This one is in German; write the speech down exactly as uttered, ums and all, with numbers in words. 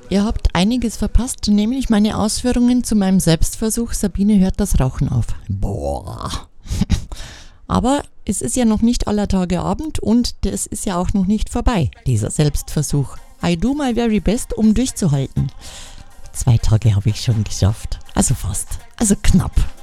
Ihr habt einiges verpasst, nämlich meine Ausführungen zu meinem Selbstversuch Sabine hört das Rauchen auf. Boah. Aber es ist ja noch nicht aller Tage Abend und es ist ja auch noch nicht vorbei, dieser Selbstversuch. I do my very best, um durchzuhalten. Zwei Tage habe ich schon geschafft. Also fast. Also knapp.